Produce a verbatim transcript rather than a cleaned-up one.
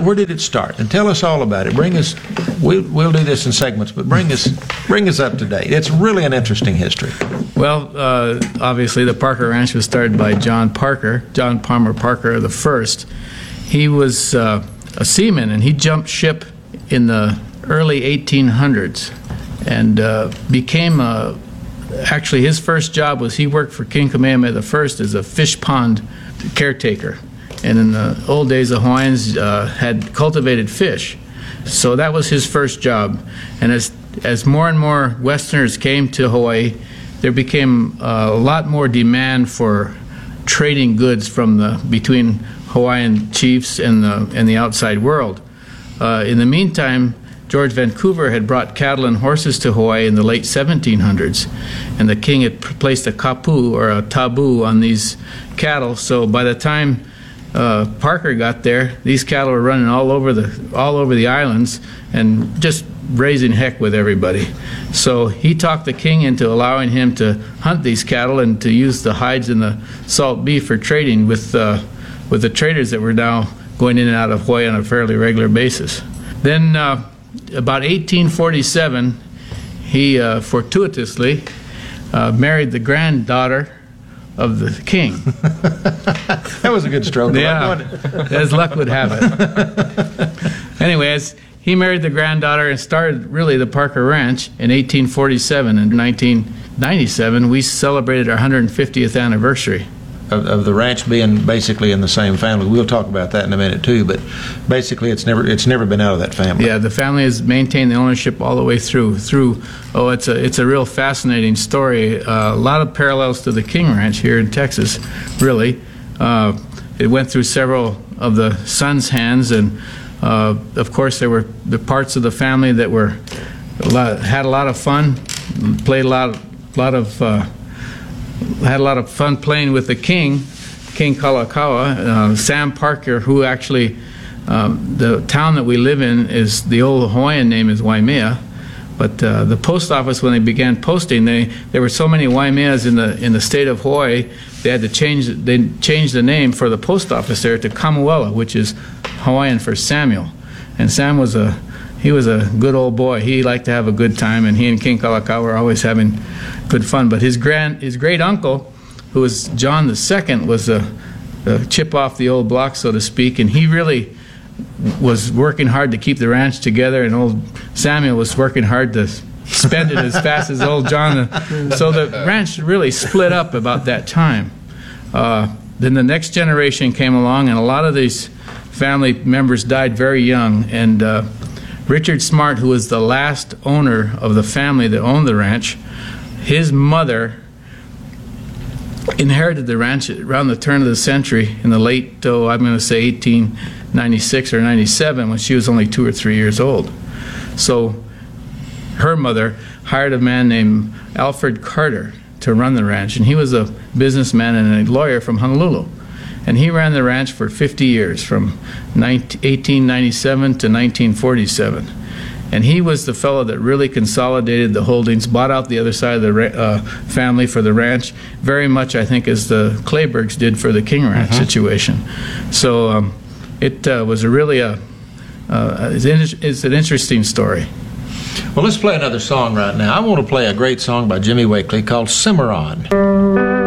where did it start? And tell us all about it. Bring us. We'll, we'll do this in segments, but bring us bring us up to date. It's really an interesting history. Well, uh, obviously, the Parker Ranch was started by John Parker, John Palmer Parker the first. He was uh, a seaman, and he jumped ship in the early eighteen hundreds, and uh, became a. Actually, his first job was he worked for King Kamehameha the First as a fish pond caretaker. And in the old days, the Hawaiians uh, had cultivated fish. So that was his first job. And as, as more and more Westerners came to Hawaii, there became uh, a lot more demand for trading goods from the, between Hawaiian chiefs and the, and the outside world. Uh, in the meantime, George Vancouver had brought cattle and horses to Hawaii in the late seventeen hundreds, and the king had placed a kapu, or a taboo, on these cattle. So by the time uh, Parker got there, these cattle were running all over the all over the islands and just raising heck with everybody. So he talked the king into allowing him to hunt these cattle and to use the hides and the salt beef for trading with uh, with the traders that were now going in and out of Hawaii on a fairly regular basis. Then. Uh, About eighteen forty-seven, he uh, fortuitously uh, married the granddaughter of the king. That was a good stroke. Yeah, as luck would have it. Anyways, he married the granddaughter and started really the Parker Ranch in eighteen forty-seven. In nineteen ninety-seven, we celebrated our one hundred fiftieth anniversary. Of, of the ranch being basically in the same family. We'll talk about that in a minute too, but basically it's never it's never been out of that family. Yeah, the family has maintained the ownership all the way through. Through oh, it's a it's a real fascinating story. Uh, a lot of parallels to the King Ranch here in Texas, really. Uh, it went through several of the sons' hands, and uh, of course there were the parts of the family that were a lot, had a lot of fun, played a lot lot of. Uh, had a lot of fun playing with the king, King Kalakaua. Uh, Sam Parker, who actually, um, the town that we live in is, the old Hawaiian name is Waimea, but uh, the post office, when they began posting, they there were so many Waimeas in the in the state of Hawaii, they had to change they changed the name for the post office there to Kamuela, which is Hawaiian for Samuel. And Sam was a he was a good old boy. He liked to have a good time, and he and King Kalakaua were always having good fun. But his grand, his great uncle, who was John the Second, was a, a chip off the old block, so to speak, and he really was working hard to keep the ranch together. And old Samuel was working hard to spend it as fast as old John. So the ranch really split up about that time. Uh, then the next generation came along, and a lot of these family members died very young. And uh, Richard Smart, who was the last owner of the family that owned the ranch, his mother inherited the ranch around the turn of the century in the late, oh, I'm going to say eighteen ninety-six or ninety-seven, when she was only two or three years old. So her mother hired a man named Alfred Carter to run the ranch, and he was a businessman and a lawyer from Honolulu. And he ran the ranch for fifty years, from eighteen ninety-seven to nineteen forty-seven. And he was the fellow that really consolidated the holdings, bought out the other side of the uh, family for the ranch, very much, I think, as the Clayburghs did for the King Ranch mm-hmm. situation. So um, it uh, was a really a, uh, it's, in, it's an interesting story. Well, let's play another song right now. I want to play a great song by Jimmy Wakely called Cimarron.